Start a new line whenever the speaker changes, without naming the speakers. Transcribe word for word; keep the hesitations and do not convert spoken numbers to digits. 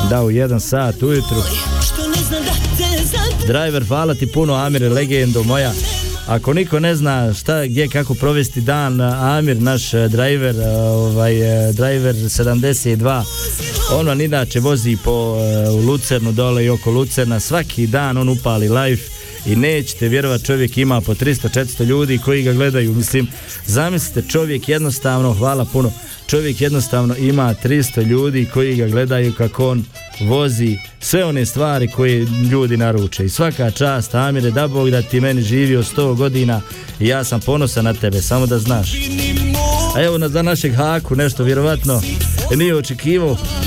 Da, u jedan sat ujutru. Driver, hvala ti puno, Amire, legendo moja. Ako niko ne zna šta, gdje, kako provesti dan, Amir, naš driver, ovaj, driver sedamdeset dva, on vam inače vozi po u Lucernu dole i oko Lucerna, svaki dan on upali live i nećete vjerovat, čovjek ima po tristo četiristo ljudi koji ga gledaju. Mislim, zamislite, čovjek jednostavno, hvala puno, čovjek jednostavno ima tristo ljudi koji ga gledaju kako on vozi sve one stvari koje ljudi naruče. I svaka čast, Amire, da Bog da ti meni živio sto godina i ja sam ponosan na tebe, samo da znaš. A evo na, za našeg Haku nešto vjerovatno nije očekivao,